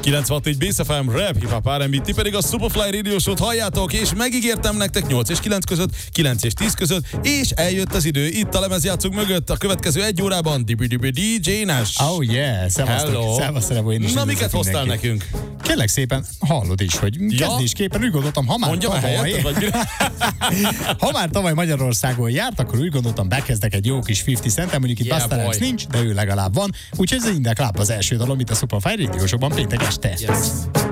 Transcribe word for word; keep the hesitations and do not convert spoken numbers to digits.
kilencvenhat négy Bass ef em, Rap, Hip Hop, er end bé, ti pedig a Superfly Radio Show-t halljátok, és megígértem nektek nyolc és kilenc között, kilenc és tíz között, és eljött az idő, itt a lemezjátszók mögött a következő egy órában Dibi Dibi dé dzsé Nash. Oh yeah, szevasztok, szevasztok, én is. Na, miket hoztál nekünk? Kérlek szépen, hallod is, hogy ja? kezdésképpen úgy gondoltam, ha már Mondjam tavaly... helyetted, vagy ha már tavaly Magyarországon járt, akkor úgy gondoltam, bekezdek egy jó kis fifty Cent-en, mondjuk itt yeah, Busta Rhymes nincs, de ő legalább van, úgyhogy ez Indie Club az első dalom itt a Superfly Radio Show-ban péntek este. Yes.